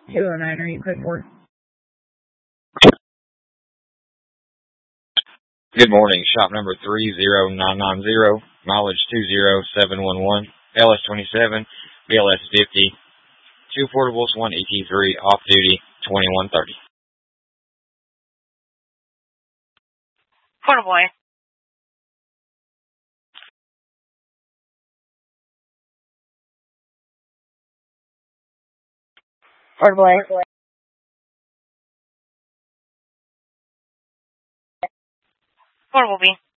209, are you code 4? Good morning. Shop number 30990, mileage 20711, LS27, BLS50, 2 portables, 1 ET3, off duty, 2130. Portable A. Portable A. Portable B.